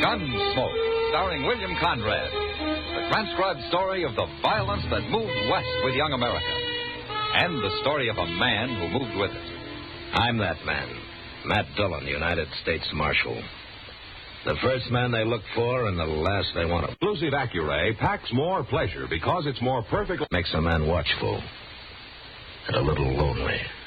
Gunsmoke, starring William Conrad. The transcribed story of the violence that moved west with young America. And the story of a man who moved with it. I'm that man, Matt Dillon, United States Marshal. The first man they look for and the last they want to. Exclusive Accuray packs more pleasure because it's more perfect. Makes a man watchful and a little lonely.